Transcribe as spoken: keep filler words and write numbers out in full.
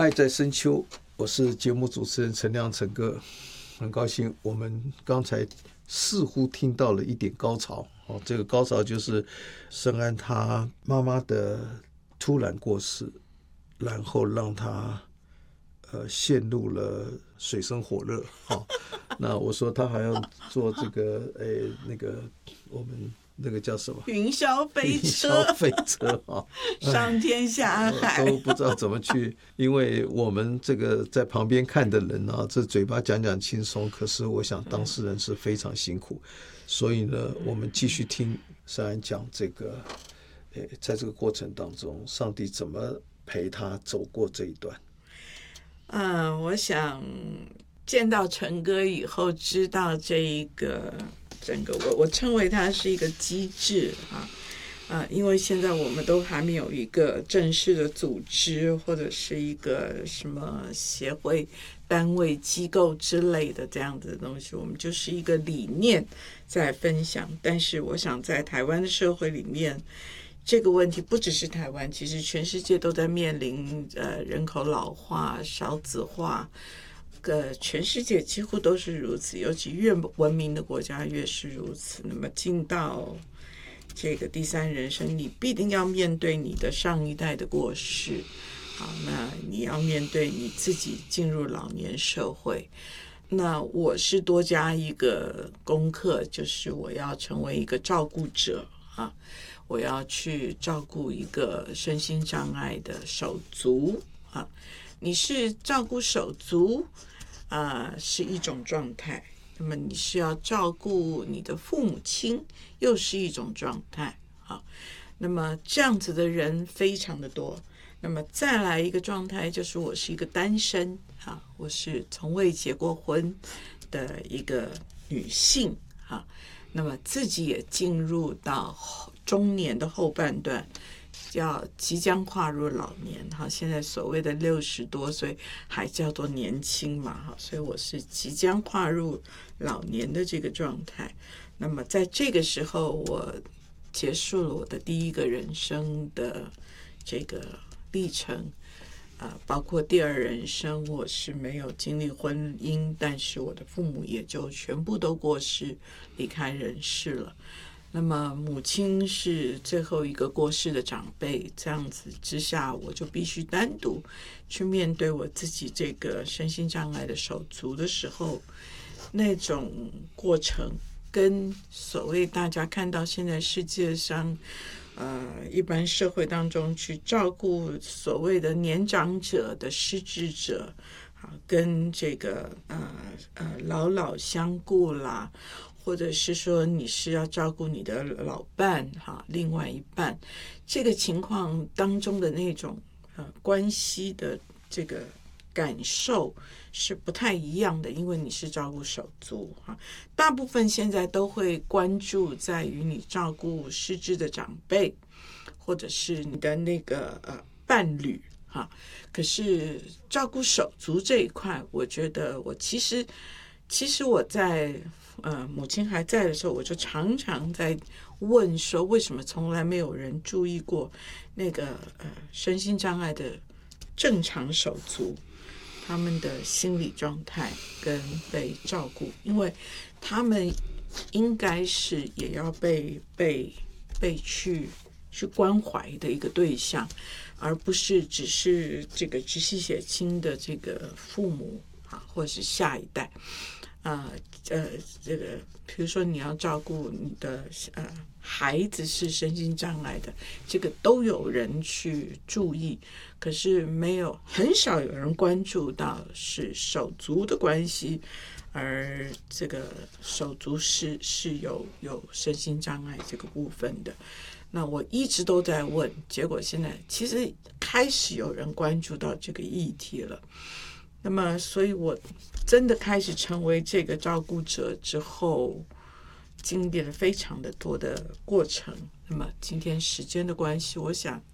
爱在深秋，我是节目主持人陈亮陈哥，很高兴我们刚才似乎听到了一点高潮、哦、这个高潮就是盛安他妈妈的突然过世，然后让他呃陷入了水深火热、哦、那我说他还要做这个诶那个我们那个叫什么云霄飞车， 云霄飞车、哦、 上天下海都不知道怎么去，因为我们这个在旁边看的人啊，这嘴巴讲讲轻松，可是我想当事人是非常辛苦，所以呢，我们继续听盛安讲这个，诶，在这个过程当中，上帝怎么陪他走过这一段。 嗯，我想见到陈哥以后，知道这一个整个我我称为它是一个机制啊。啊，因为现在我们都还没有一个正式的组织或者是一个什么协会、单位、机构之类的这样子的东西，我们就是一个理念在分享。但是我想在台湾的社会里面，这个问题不只是台湾，其实全世界都在面临呃人口老化、少子化，呃，全世界几乎都是如此，尤其越文明的国家越是如此。那么进到这个第三人生，你必定要面对你的上一代的过世，好，那你要面对你自己进入老年社会。那我是多加一个功课，就是我要成为一个照顾者啊，我要去照顾一个身心障碍的手足啊。你是照顾手足啊，是一种状态。那么你是要照顾你的父母亲，又是一种状态啊。那么这样子的人非常的多。那么再来一个状态，就是我是一个单身啊，我是从未结过婚的一个女性啊。那么自己也进入到中年的后半段，要即将跨入老年哈，现在所谓的六十多岁还叫做年轻嘛哈，所以我是即将跨入老年的这个状态。那么在这个时候，我结束了我的第一个人生的这个历程，呃，包括第二人生，我是没有经历婚姻，但是我的父母也就全部都过世，离开人世了。那么母亲是最后一个过世的长辈，这样子之下，我就必须单独去面对我自己这个身心障碍的手足的时候，那种过程跟所谓大家看到现在世界上呃一般社会当中去照顾所谓的年长者的失智者啊，跟这个呃呃老老相顾啦，或者是说你是要照顾你的老伴哈，另外一半，这个情况当中的那种呃关系的这个感受是不太一样的，因为你是照顾手足哈，大部分现在都会关注在于你照顾失智的长辈，或者是你的那个呃伴侣哈。可是照顾手足这一块，我觉得我其实其实我在呃母亲还在的时候，我就常常在问说，为什么从来没有人注意过那个呃身心障碍的正常手足他们的心理状态跟被照顾，因为他们应该是也要被被被去去关怀的一个对象，而不是只是这个直系血亲的这个父母啊，或者是下一代啊呃这个比如说你要照顾你的呃孩子是身心障碍的，这个都有人去注意，可是没有很少有人关注到是手足的关系，而这个手足是是有有身心障碍这个部分的。那我一直都在问，结果现在其实开始有人关注到这个议题了。那么所以我真的开始成为这个照顾者之后，经历了非常的多的过程。那么今天时间的关系，我想